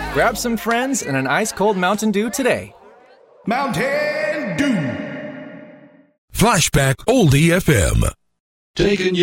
Grab some friends and an ice-cold Mountain Dew today. Mountain Dew. Flashback Oldie FM. Taking